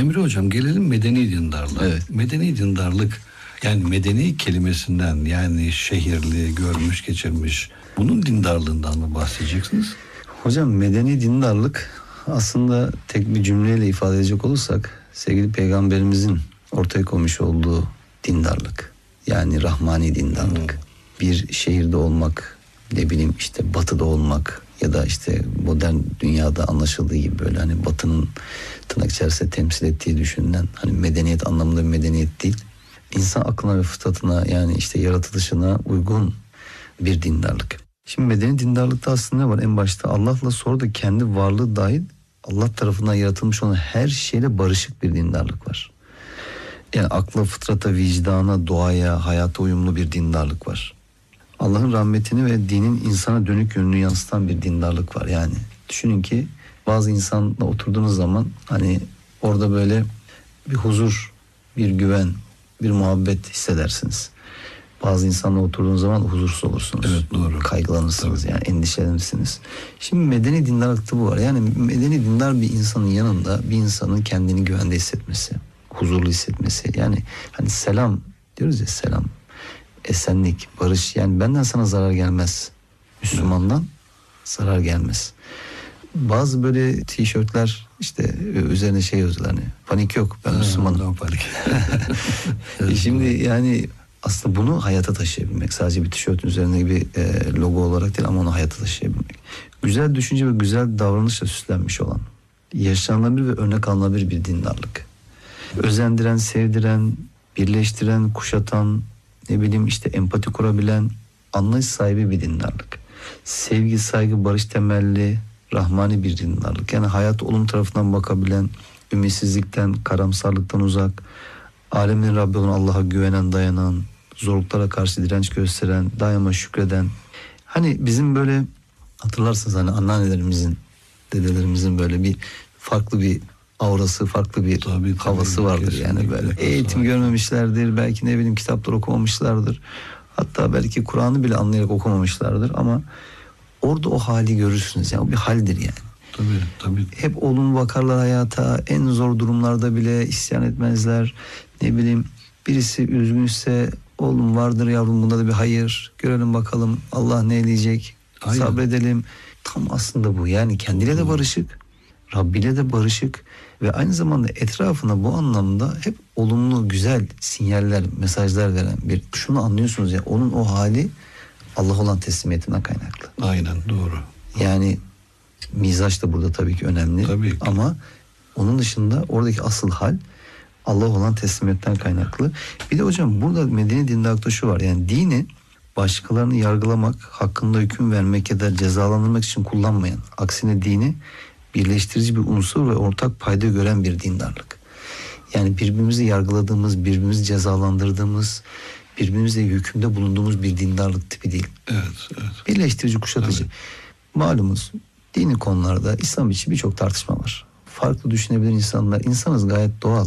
Emre Hocam, gelelim medeni dindarlığa. Evet. Medeni dindarlık, yani medeni kelimesinden, yani şehirli, görmüş geçirmiş, bunun dindarlığından mı bahsedeceksiniz? Hocam, medeni dindarlık aslında tek bir cümleyle ifade edecek olursak sevgili peygamberimizin ortaya koymuş olduğu dindarlık. Yani rahmani dindarlık. Bir şehirde olmak, ne bileyim işte batıda olmak ya da işte modern dünyada anlaşıldığı gibi böyle hani batının tırnak içerisinde temsil ettiği düşünülen hani medeniyet anlamında bir medeniyet değil. İnsan aklına ve fıtratına, yani işte yaratılışına uygun bir dindarlık. Şimdi medeni dindarlıkta aslında ne var? En başta Allah'la, sonra da kendi varlığı dahil Allah tarafından yaratılmış olan her şeyle barışık bir dindarlık var. Yani akla, fıtrata, vicdana, doğaya, hayata uyumlu bir dindarlık var. Allah'ın rahmetini ve dinin insana dönük yönünü yansıtan bir dindarlık var. Yani düşünün ki bazı insanla oturduğunuz zaman hani orada böyle bir huzur, bir güven, bir muhabbet hissedersiniz. Bazı insanla oturduğunuz zaman huzursuz olursunuz. Evet, doğru. Kaygılanırsınız. Tabii. Yani endişelenirsiniz. Şimdi medeni dindarlıkta bu var. Yani medeni dindar bir insanın yanında bir insanın kendini güvende hissetmesi, huzurlu hissetmesi. Yani hani selam diyoruz ya, selam, esenlik, barış. Yani benden sana zarar gelmez. Müslümandan zarar gelmez. Bazı böyle tişörtler işte üzerine şey yazıyorlar, hani panik yok, ben Müslümanım. Panik. Şimdi yani aslında bunu hayata taşıyabilmek, sadece bir tişörtün üzerine bir logo olarak değil ama onu hayata taşıyabilmek. Güzel düşünce ve güzel davranışla süslenmiş olan, yaşanılabilir ve örnek alınabilir bir dindarlık. Özendiren, sevdiren, birleştiren, kuşatan, ne bileyim işte empati kurabilen, anlayış sahibi bir dindarlık. Sevgi, saygı, barış temelli, rahmani bir dindarlık. Yani hayat olum tarafından bakabilen, ümitsizlikten, karamsarlıktan uzak, alemlerin Rabbi olan Allah'a güvenen, dayanan, zorluklara karşı direnç gösteren, daima şükreden. Hani bizim böyle hatırlarsınız hani anneannelerimizin, dedelerimizin böyle bir farklı bir aurası, farklı bir havası vardır yani böyle. Eğitim görmemişlerdir, belki ne bileyim kitaplar okumamışlardır. Hatta belki Kur'an'ı bile anlayarak okumamışlardır ama orada o hali görürsünüz. Yani o bir haldir yani. Tabii. Hep olumlu bakarlar hayata. En zor durumlarda bile isyan etmezler. Ne bileyim, birisi üzgünse oğlum vardır yavrum, bunda da bir hayır. Görelim bakalım Allah ne eleyecek. Aynen. Sabredelim. Tam aslında bu. Yani kendiyle de barışık, Rabbiyle de barışık ve aynı zamanda etrafına bu anlamda hep olumlu, güzel sinyaller, mesajlar veren bir. Şunu anlıyorsunuz ya, onun o hali Allah olan teslimiyetinden kaynaklı. Aynen, doğru. Yani mizaç da burada tabii ki önemli. Tabii ki. Ama onun dışında oradaki asıl hal Allah olan teslimiyetten kaynaklı. Bir de hocam burada medeni dindarlıkta şu var. Yani dini başkalarını yargılamak, hakkında hüküm vermek ya da cezalandırmak için kullanmayan, aksine dini birleştirici bir unsur ve ortak payda gören bir dindarlık. Yani birbirimizi yargıladığımız, birbirimizi cezalandırdığımız, birbirimizle hükümde bulunduğumuz bir dindarlık tipi değil. Evet. Birleştirici, kuşatıcı. Tabii. Malumuz dini konularda İslam için birçok tartışma var. Farklı düşünebilir insanlar. İnsanız, gayet doğal.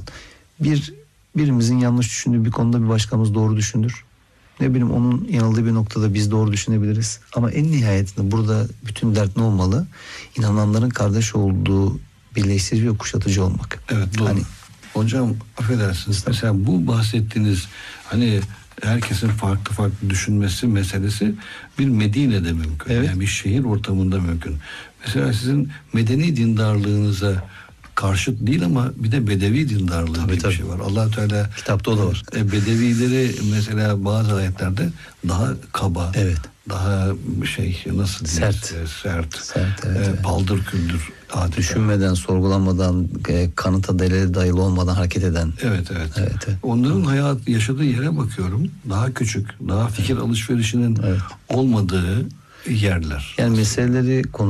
Birimizin yanlış düşündüğü bir konuda bir başkamız doğru düşünür. Ne bileyim, onun yanıldığı bir noktada biz doğru düşünebiliriz. Ama en nihayetinde burada bütün dert ne olmalı? İnananların kardeş olduğu, birleştirici ve kuşatıcı olmak. Evet, doğru. Hani, hocam affedersiniz. Mesela bu bahsettiğiniz hani herkesin farklı düşünmesi meselesi bir Medine'de mümkün. Evet. Yani bir şehir ortamında mümkün. Mesela sizin medeni dindarlığınıza karşıt değil ama bir de bedevi dindarlığı diye bir şey var. Allah Teala kitapta o da var. Bedevileri mesela bazı ayetlerde daha kaba, Evet. daha nasıl diyeyim, sert, evet. paldır küldür adeta. Düşünmeden, sorgulamadan, kanıta delile dayalı olmadan hareket eden. Evet. Onların yaşadığı yere bakıyorum. Daha küçük, daha fikir alışverişinin olmadığı yerler. Yani meseleleri